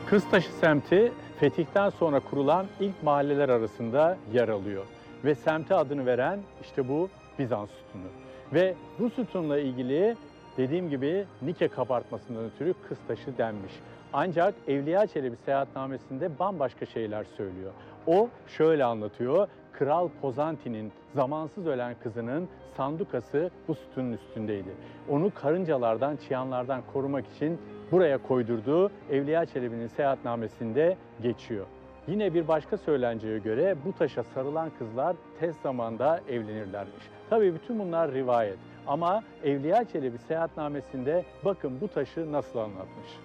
Kıztaşı semti fetihten sonra kurulan ilk mahalleler arasında yer alıyor. Ve semte adını veren işte bu Bizans sütunu. Ve bu sütunla ilgili dediğim gibi Nike kabartmasından ötürü Kıztaşı denmiş. Ancak Evliya Çelebi seyahatnamesinde bambaşka şeyler söylüyor. O şöyle anlatıyor: Kral Pozanti'nin zamansız ölen kızının sandukası bu sütunun üstündeydi. Onu karıncalardan, çıyanlardan korumak için buraya koydurduğu Evliya Çelebi'nin seyahatnamesinde geçiyor. Yine bir başka söylenceye göre bu taşa sarılan kızlar tez zamanda evlenirlermiş. Tabii bütün bunlar rivayet ama Evliya Çelebi seyahatnamesinde bakın bu taşı nasıl anlatmış.